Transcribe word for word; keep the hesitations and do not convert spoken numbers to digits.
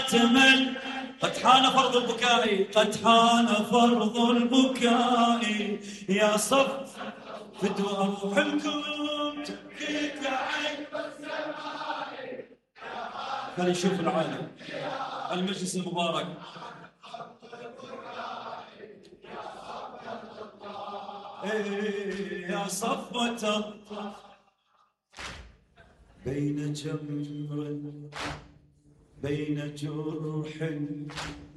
تمل. قد حان فرض البكاء، قد حان فرض البكاء، يا صف فدوا روحكم تبكيك عين السماء. خلينا نشوف العالم المجلس المبارك. إيه يا صفوة بين جمر بين جرح